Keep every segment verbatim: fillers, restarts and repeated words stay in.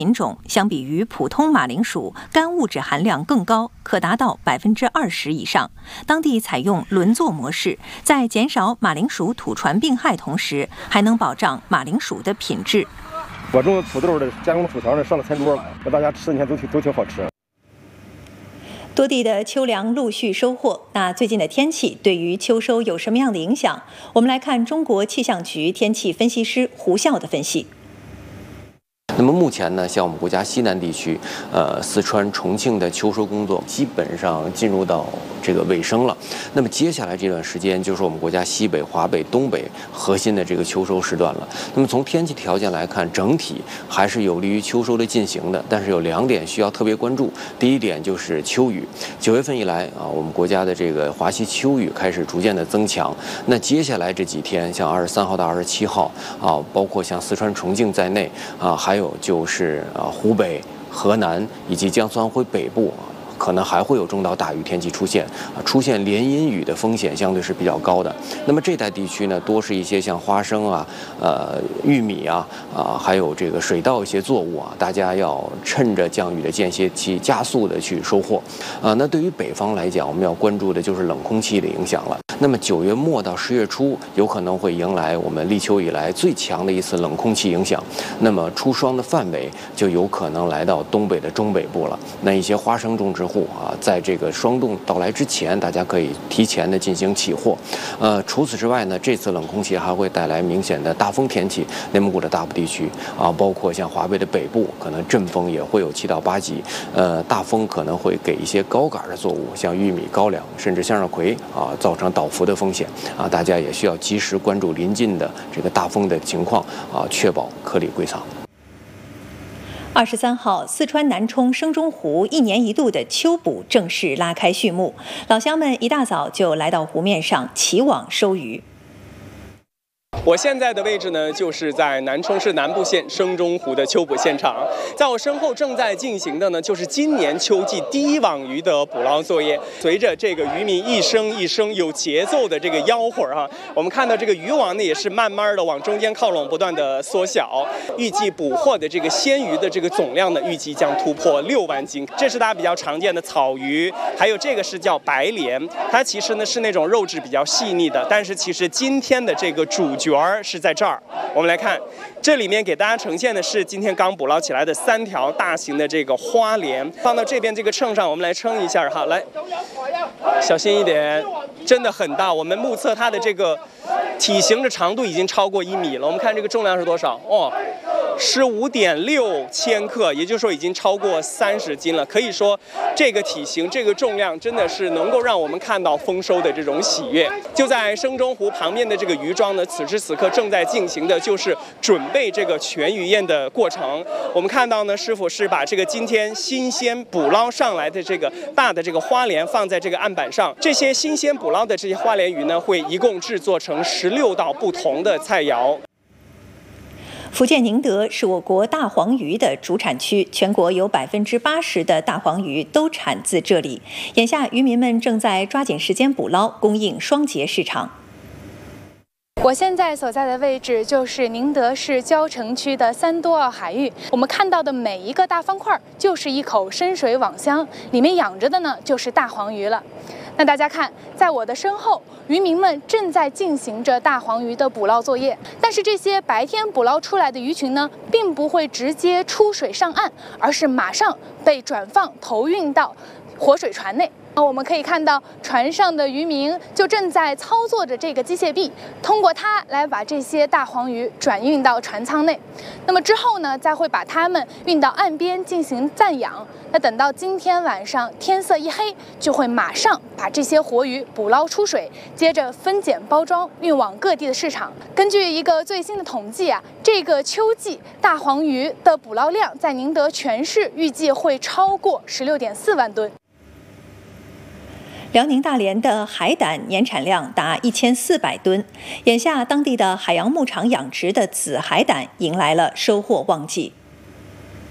品种相比于普通马铃薯，干物质含量更高，可达到百分之二十以上。当地采用轮作模式，在减少马铃薯土传病害同时，还能保障马铃薯的品质。 我种的土豆的加工薯条呢上了餐桌，让大家吃的你看都挺都挺好吃。 多地的秋粮陆续收获，那最近的天气对于秋收有什么样的影响？我们来看中国气象局天气分析师胡笑的分析。 那么目前呢，像我们国家西南地区，呃，四川、重庆的秋收工作基本上进入到这个尾声了。那么接下来这段时间就是我们国家西北、华北、东北核心的这个秋收时段了。那么从天气条件来看，整体还是有利于秋收的进行的。但是有两点需要特别关注。第一点就是秋雨，九月份以来啊，我们国家的这个华西秋雨开始逐渐的增强。那接下来这几天，像二十三号到二十七号啊，包括像四川、重庆在内啊，还有就是啊，湖北、河南以及江苏、安徽北部啊，可能还会有中到大雨天气出现啊，出现连阴雨的风险相对是比较高的。那么这带地区呢，多是一些像花生啊、呃玉米啊啊，还有这个水稻一些作物啊，大家要趁着降雨的间歇期加速的去收获啊。那对于北方来讲，我们要关注的就是冷空气的影响了。那么九月末到十月初，有可能会迎来我们立秋以来最强的一次冷空气影响。那么出霜的范围就有可能来到东北的中北部了。那一些花生种植户啊，在这个霜冻到来之前，大家可以提前的进行起货。呃，除此之外呢，这次冷空气还会带来明显的大风天气，内蒙古的大部地区啊，包括像华北的北部，可能阵风也会有七到八级。呃，大风可能会给一些高杆的作物，像玉米、高粱，甚至向日葵啊，造成倒伏的风险啊，大家也需要及时关注临近的这个大风的情况啊，确保颗粒归仓。 二十三号，四川南充升中湖一年一度的秋捕正式拉开序幕，老乡们一大早就来到湖面上齐网收鱼。 我现在的位置呢，就是在南充市南部县升中湖的秋捕现场。在我身后正在进行的呢，就是今年秋季第一网鱼的捕捞作业。随着这个渔民一声一声有节奏的这个吆喝哈，我们看到这个渔网呢也是慢慢的往中间靠拢，不断的缩小。预计捕获的这个鲜鱼的这个总量呢，预计将突破六万斤。这是大家比较常见的草鱼，还有这个是叫白鲢，它其实呢是那种肉质比较细腻的，但是其实今天的这个主角是在这儿。我们来看，这里面给大家呈现的是今天刚捕捞起来的三条大型的这个花鲢，放到这边这个秤上，我们来称一下哈，来，小心一点，真的很大。我们目测它的这个体型的长度已经超过一米了。我们看这个重量是多少？哦，十五点六千克，也就是说已经超过三十斤了。可以说，这个体型、这个重量，真的是能够让我们看到丰收的这种喜悦。就在升中湖旁边的这个渔庄呢，此时此刻正在进行的就是准备这个全鱼宴的过程。我们看到呢，师傅是把这个今天新鲜捕捞上来的这个大的这个花鲢放在这个案板上。这些新鲜捕捞的这些花鲢鱼呢，会一共制作成十六道不同的菜肴。 福建宁德是我国大黄鱼的主产区，全国有百分之八十的大黄鱼都产自这里。眼下，渔民们正在抓紧时间捕捞，供应双节市场。 我现在所在的位置就是宁德市蕉城区的三多澳海域。我们看到的每一个大方块就是一口深水网箱，里面养着的呢就是大黄鱼了。那大家看，在我的身后，渔民们正在进行着大黄鱼的捕捞作业。但是这些白天捕捞出来的鱼群呢，并不会直接出水上岸，而是马上被转放投运到活水船内。我们可以看到，船上的渔民就正在操作着这个机械臂，通过它来把这些大黄鱼转运到船舱内。那么之后呢，再会把它们运到岸边进行暂养。那等到今天晚上天色一黑，就会马上把这些活鱼捕捞出水，接着分拣包装，运往各地的市场。根据一个最新的统计啊，这个秋季大黄鱼的捕捞量在宁德全市预计会超过十六点四万吨。 辽宁大连的海胆年产量达一千四百吨，眼下当地的海洋牧场养殖的紫海胆迎来了收获旺季。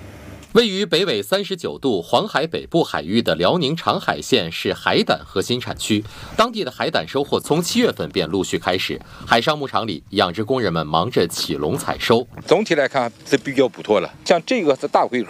位于北纬三十九度黄海北部海域的辽宁长海县是海胆核心产区，当地的海胆收获从七月份便陆续开始，海上牧场里养殖工人们忙着起笼采收。 总体来看是比较不错了，像这个是大规格。